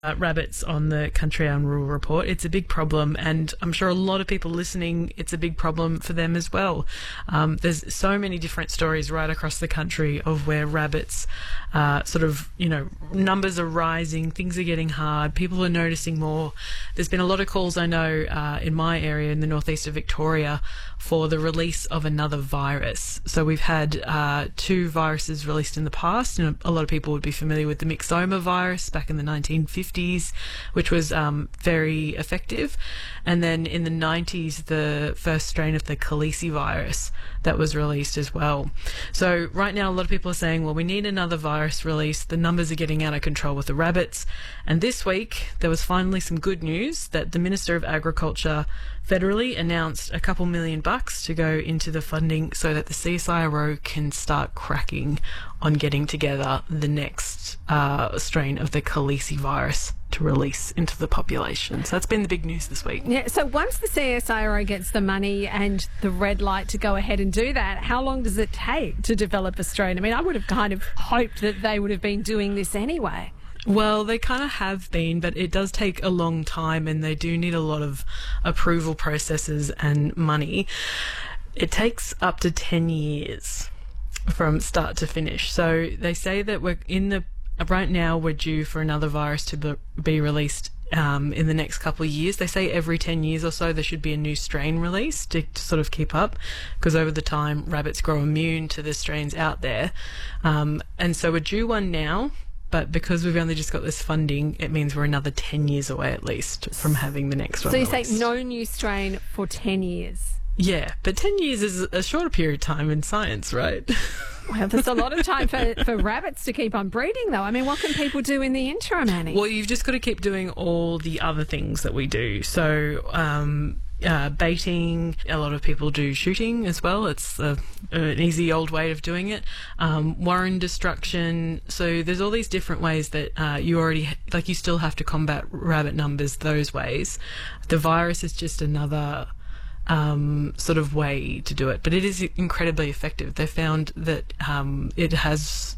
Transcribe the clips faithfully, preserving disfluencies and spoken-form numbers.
Uh, rabbits on the Country and Rural Report. It's a big problem, and I'm sure a lot of people listening, it's a big problem for them as well. Um, there's so many different stories right across the country of where rabbits uh, sort of, you know, numbers are rising, things are getting hard, people are noticing more. There's been a lot of calls, I know, uh, in my area in the northeast of Victoria for the release of another virus. So we've had uh, two viruses released in the past, and a lot of people would be familiar with the myxoma virus back in the nineteen fifties, which was um, very effective. And then in the nineties, the first strain of the Khaleesi virus that was released as well. So right now, a lot of people are saying, well, we need another virus release. The numbers are getting out of control with the rabbits. And this week, there was finally some good news that the Minister of Agriculture federally announced a couple million bucks to go into the funding so that the C S I R O can start cracking on getting together the next uh, strain of the Khaleesi virus to release into the population. So that's been the big news this week. Yeah, so once the C S I R O gets the money and the red light to go ahead and do that, how long does it take to develop a strain? I mean, I would have kind of hoped that they would have been doing this anyway. Well, they kind of have been, but it does take a long time, and they do need a lot of approval processes and money. It takes up to ten years from start to finish. So they say that we're in the right now we're due for another virus to be released um, in the next couple of years. They say every ten years or so there should be a new strain released to, to sort of keep up, because over the time rabbits grow immune to the strains out there. Um, and so we're due one now. But because we've only just got this funding, it means we're another ten years away at least from having the next one. So you released. say no new strain for ten years? Yeah, but ten years is a shorter period of time in science, right? Well, there's a lot of time for, for rabbits to keep on breeding, though. I mean, what can people do in the interim, Annie? Well, you've just got to keep doing all the other things that we do. So, um... Uh, baiting, a lot of people do shooting as well. It's a, an easy old way of doing it. Um, warren destruction. So there's all these different ways that uh, you already, like you still have to combat rabbit numbers those ways. The virus is just another um, sort of way to do it, but it is incredibly effective. They found that um, it has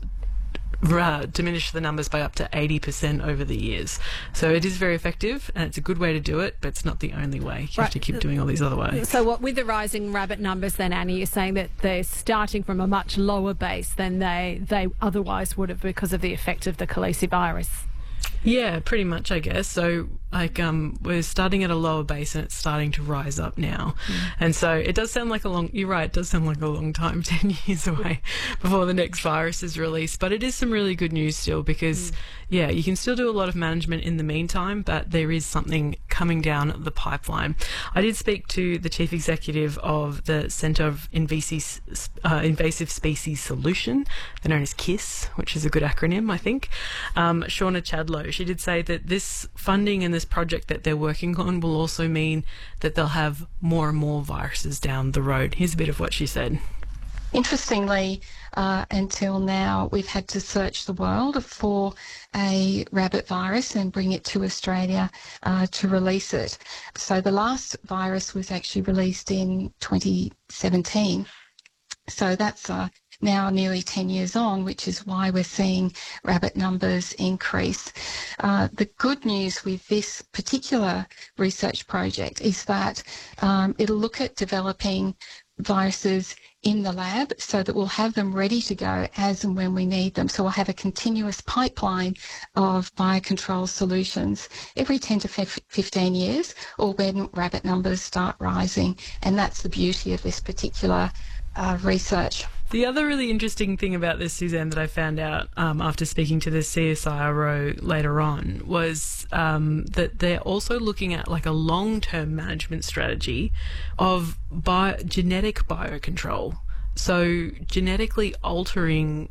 Uh, diminish the numbers by up to eighty percent over the years. So it is very effective, and it's a good way to do it, but it's not the only way. You right. have to keep doing all these other ways. So what, with the rising rabbit numbers then, Annie, you're saying that they're starting from a much lower base than they, they otherwise would have because of the effect of the Khaleesi virus? Yeah, pretty much, I guess. So, like, um, we're starting at a lower base and it's starting to rise up now. Mm. And so it does sound like a long, you're right, it does sound like a long time, ten years away before the next virus is released. But it is some really good news still because, mm. yeah, you can still do a lot of management in the meantime, but there is something coming down the pipeline. I did speak to the chief executive of the Centre of Invasive, uh, Invasive Species Solution. They're known as KISS, which is a good acronym, I think. Um, Shauna Chadlow. She did say that this funding and this project that they're working on will also mean that they'll have more and more viruses down the road. Here's a bit of what she said. Interestingly, uh, until now, we've had to search the world for a rabbit virus and bring it to Australia uh, to release it. So the last virus was actually released in twenty seventeen. So that's uh, now nearly ten years on, which is why we're seeing rabbit numbers increase. Uh, the good news with this particular research project is that um, it'll look at developing viruses in the lab so that we'll have them ready to go as and when we need them. So we'll have a continuous pipeline of biocontrol solutions every ten to fifteen years, or when rabbit numbers start rising. And that's the beauty of this particular uh, research. The other really interesting thing about this, Suzanne, that I found out um, after speaking to the C S I R O later on was um, that they're also looking at like a long-term management strategy of bio- genetic biocontrol. So genetically altering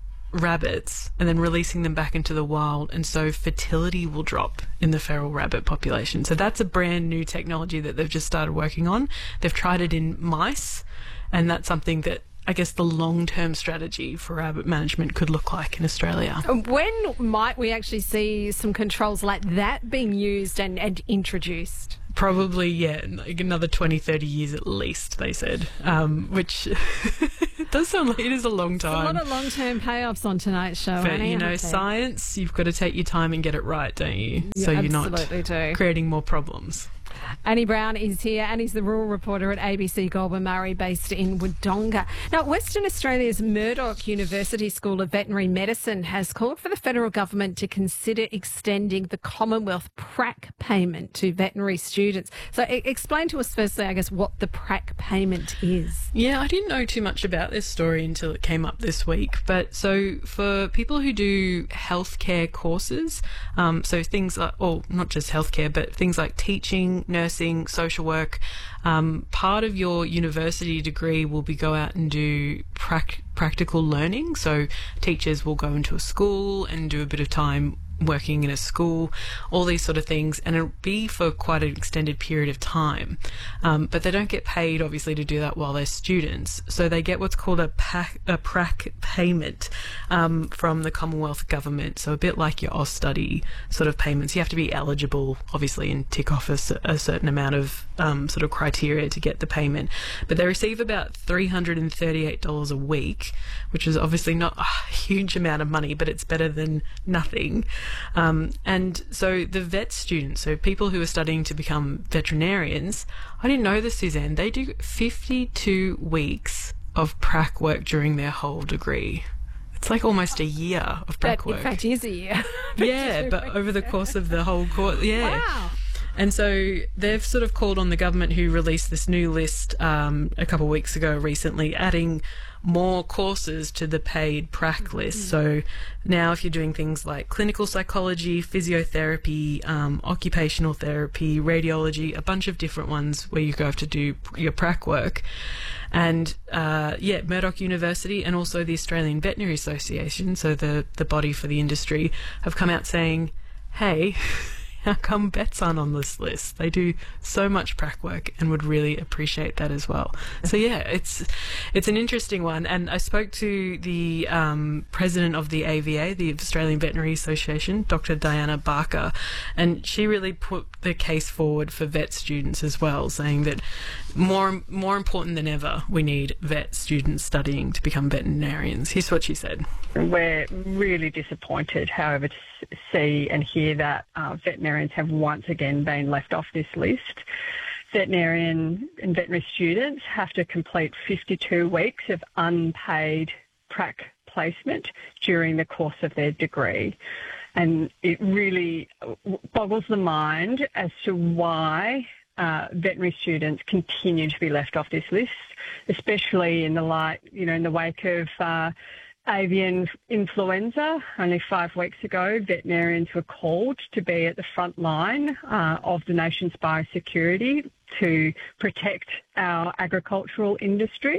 rabbits and then releasing them back into the wild, and so fertility will drop in the feral rabbit population. So that's a brand new technology that they've just started working on. They've tried it in mice, and that's something that I guess the long-term strategy for rabbit management could look like in Australia. When might we actually see some controls like that being used and, and introduced? Probably, yeah, like another twenty, thirty years at least, they said, um, which does sound like it is a long time. There's a lot of long-term payoffs on tonight's show. But, Annie, you I know, have to. science, you've got to take your time and get it right, don't you? You so you're absolutely not do. creating more problems. Annie Brown is here. Annie's the rural reporter at A B C Goulburn Murray, based in Wodonga. Now, Western Australia's Murdoch University School of Veterinary Medicine has called for the federal government to consider extending the Commonwealth prac payment to veterinary students. So e- explain to us firstly, I guess, what the prac payment is. Yeah, I didn't know too much about this story until it came up this week. But so for people who do healthcare courses, um, so things like, or not just healthcare, but things like teaching, nursing, social work, um, part of your university degree will be go out and do prac- practical learning. So teachers will go into a school and do a bit of time working in a school, all these sort of things, and it'll be for quite an extended period of time. Um, but they don't get paid, obviously, to do that while they're students. So they get what's called a, pac- a prac payment um, from the Commonwealth Government. So a bit like your Austudy sort of payments. You have to be eligible, obviously, and tick off a, a certain amount of um, sort of criteria to get the payment. But they receive about three hundred thirty-eight dollars a week, which is obviously not a huge amount of money, but it's better than nothing. Um, and so the vet students, so people who are studying to become veterinarians, I didn't know this, Suzanne, they do fifty-two weeks of prac work during their whole degree. It's like almost a year of prac That, work. in fact, is a year. Yeah, but over the course of the whole course, yeah. Wow. And so they've sort of called on the government, who released this new list um, a couple of weeks ago recently, adding more courses to the paid prac list. So now if you're doing things like clinical psychology, physiotherapy, um, occupational therapy, radiology, a bunch of different ones where you go have to do your prac work. And uh, yeah, Murdoch University and also the Australian Veterinary Association, so the, the body for the industry, have come out saying, hey, how come vets aren't on this list? They do so much prac work and would really appreciate that as well. So yeah, it's it's an interesting one. And I spoke to the um, president of the A V A, the Australian Veterinary Association, Doctor Diana Barker, and she really put the case forward for vet students as well, saying that more more important than ever, we need vet students studying to become veterinarians. Here's what she said. We're really disappointed, however, to see and hear that uh, veterinarians have once again been left off this list. Veterinarian and veterinary students have to complete fifty-two weeks of unpaid prac placement during the course of their degree. And it really boggles the mind as to why uh, veterinary students continue to be left off this list, especially in the light, you know, in the wake of uh, avian influenza. Only five weeks ago, veterinarians were called to be at the front line uh, of the nation's biosecurity to protect our agricultural industry.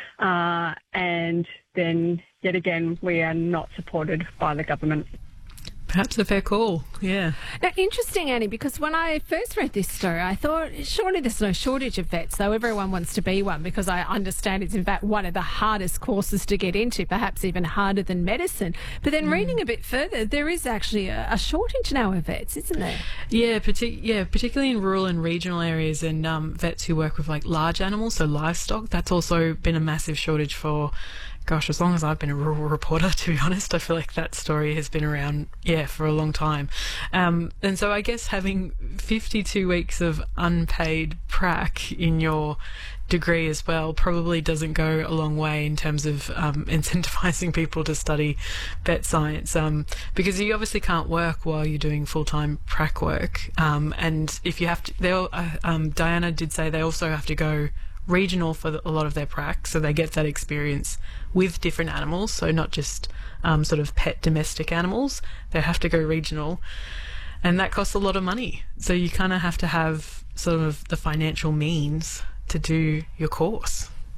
Uh, and then, yet again, we are not supported by the government. Perhaps a fair call, yeah. Now, interesting, Annie, because when I first read this story, I thought, surely there's no shortage of vets, though everyone wants to be one, because I understand it's, in fact, one of the hardest courses to get into, perhaps even harder than medicine. But then mm. reading a bit further, there is actually a, a shortage now of vets, isn't there? Yeah, partic- yeah, particularly in rural and regional areas, and um, vets who work with, like, large animals, so livestock. That's also been a massive shortage for... Gosh, as long as I've been a rural reporter, to be honest, I feel like that story has been around, yeah, for a long time. Um, and so I guess having fifty-two weeks of unpaid prac in your degree as well probably doesn't go a long way in terms of um, incentivising people to study vet science, um, because you obviously can't work while you're doing full-time prac work. Um, and if you have to, they'll, uh, um, Diana did say they also have to go regional for the, a lot of their prac, so they get that experience with different animals, so not just um, sort of pet domestic animals. They have to go regional, and that costs a lot of money. So you kind of have to have sort of the financial means to do your course.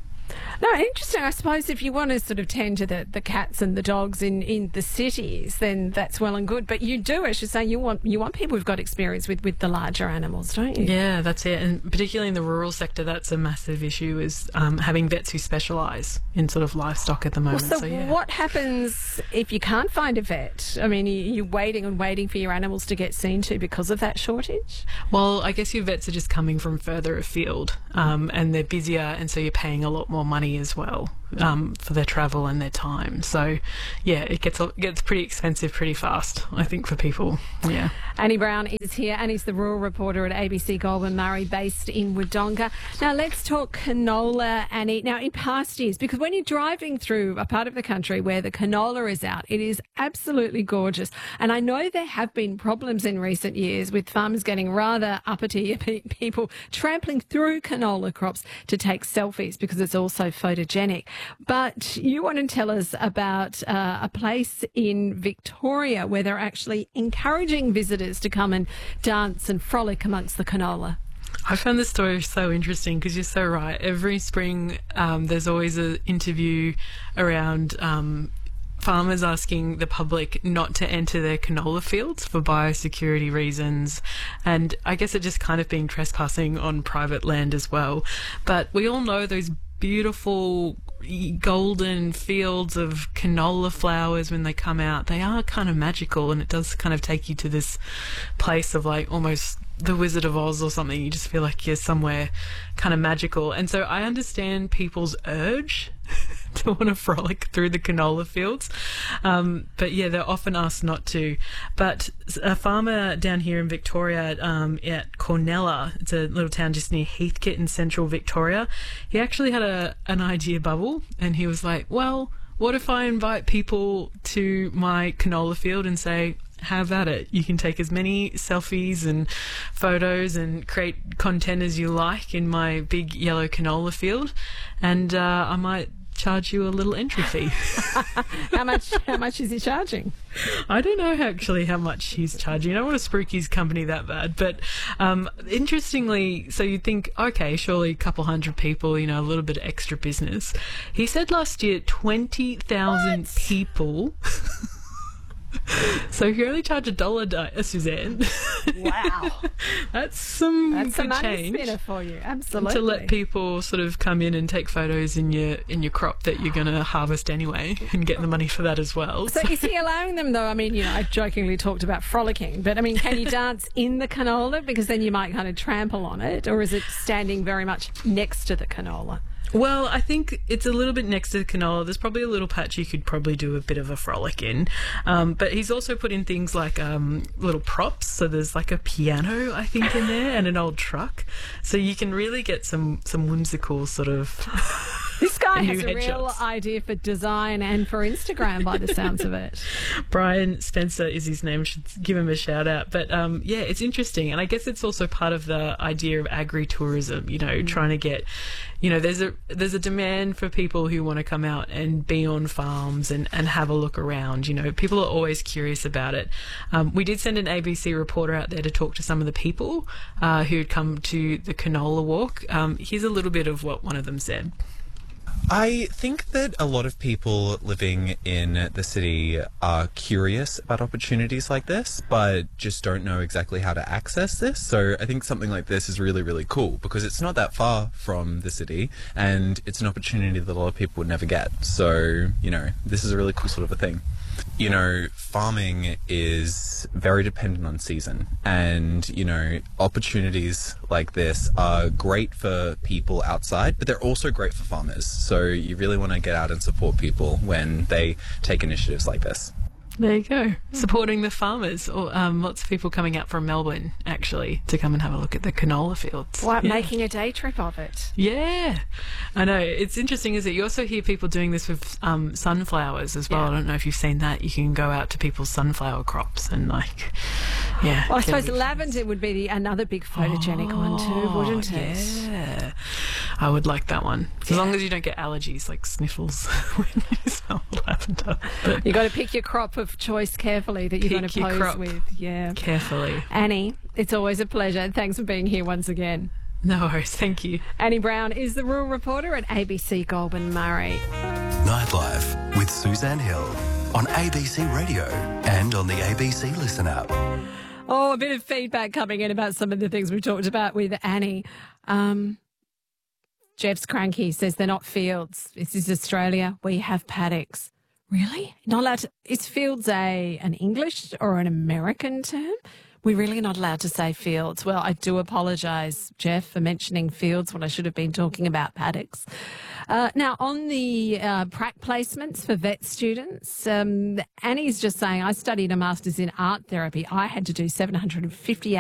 No, interesting. I suppose if you want to sort of tend to the, the cats and the dogs in, in the cities, then that's well and good. But you do, as you say, you want you want people who've got experience with, with the larger animals, don't you? Yeah, that's it. And particularly in the rural sector, that's a massive issue, is um, having vets who specialise in sort of livestock at the moment. Well, so so yeah. what happens if you can't find a vet? I mean, you- you're waiting and waiting for your animals to get seen to because of that shortage? Well, I guess your vets are just coming from further afield, um, and they're busier, and so you're paying a lot more money as well um, for their travel and their time. So, yeah, it gets it gets pretty expensive pretty fast, I think, for people. Yeah. Annie Brown is here. Annie's the rural reporter at A B C Goulburn Murray, based in Wodonga. Now, let's talk canola, Annie. Now, in past years, because when you're driving through a part of the country where the canola is out, it is absolutely gorgeous. And I know there have been problems in recent years with farmers getting rather uppity, people trampling through canola crops to take selfies because it's also photogenic. But you want to tell us about uh, a place in Victoria where they're actually encouraging visitors to come and dance and frolic amongst the canola. I found this story so interesting because you're so right. Every spring, um, there's always an interview around um, farmers asking the public not to enter their canola fields for biosecurity reasons. And I guess it just kind of being trespassing on private land as well. But we all know those beautiful golden fields of canola flowers when they come out. They are kind of magical, and it does kind of take you to this place of like almost the Wizard of Oz or something. You just feel like you're somewhere kind of magical. And so I understand people's urge to want to frolic through the canola fields. Um, but yeah, they're often asked not to. But a farmer down here in Victoria, um, at Cornella, it's a little town just near Heathcote in central Victoria, he actually had a an idea bubble, and he was like, well, what if I invite people to my canola field and say, have at it. You can take as many selfies and photos and create content as you like in my big yellow canola field, and uh, I might charge you a little entry fee. How much? How much is he charging? I don't know actually how much he's charging. I don't want to spook his company that bad, but um, interestingly, so you'd think, okay, surely a couple hundred people, you know, a little bit of extra business. He said last year twenty thousand people. So if you only charge a dollar, uh, Suzanne, Wow, that's some that's good a money change spinner for you. Absolutely. to let people sort of come in and take photos in your in your crop that you're going to harvest anyway, and get the money for that as well. So is he allowing them, though? I mean, you know, I jokingly talked about frolicking, but I mean, can you dance in the canola? Because then you might kind of trample on it, or is it standing very much next to the canola? Well, I think it's a little bit next to the canola. There's probably a little patch you could probably do a bit of a frolic in. Um, but he's also put in things like um, little props. So there's like a piano, I think, in there, and an old truck. So you can really get some, some whimsical sort of... This guy new has a real headshots. idea for design and for Instagram by the sounds of it. Brian Spencer is his name. Should give him a shout out. But um, yeah, it's interesting, and I guess it's also part of the idea of agri-tourism. You know, mm. trying to get, you know, there's a there's a demand for people who want to come out and be on farms and, and have a look around. You know, people are always curious about it. Um, we did send an A B C reporter out there to talk to some of the people uh, who'd come to the canola walk. Um, here's a little bit of what one of them said. I think that a lot of people living in the city are curious about opportunities like this, but just don't know exactly how to access this. So I think something like this is really, really cool because it's not that far from the city and it's an opportunity that a lot of people would never get. So, you know, this is a really cool sort of a thing. You know, farming is very dependent on season, and, you know, opportunities like this are great for people outside, but they're also great for farmers. So you really want to get out and support people when they take initiatives like this. There you go. Supporting the farmers. Or um, lots of people coming out from Melbourne, actually, to come and have a look at the canola fields. Like yeah. making a day trip of it. Yeah. I know. It's interesting, isn't it? You also hear people doing this with um, sunflowers as well. Yeah. I don't know if you've seen that. You can go out to people's sunflower crops and, like, yeah. Well, I suppose lavender would be the, another big photogenic oh, one too, wouldn't it? Yeah. I would like that one. As yeah. long as you don't get allergies, like sniffles, when you smell lavender. But you got to pick your crop of choice carefully that you're going to pose with. Yeah. Carefully. Annie, it's always a pleasure. Thanks for being here once again. No worries, thank you. Annie Brown is the rural reporter at A B C Goulburn Murray. Nightlife with Suzanne Hill on A B C Radio and on the A B C Listen app. Oh, a bit of feedback coming in about some of the things we talked about with Annie. Um, Jeff's cranky, says they're not fields. This is Australia. We have paddocks. Really? Not allowed to, is fields a an English or an American term? We're really not allowed to say fields. Well, I do apologise, Jeff, for mentioning fields when I should have been talking about paddocks. Uh, now, on the uh, prac placements for vet students, um, Annie's just saying, I studied a master's in art therapy. I had to do seven hundred fifty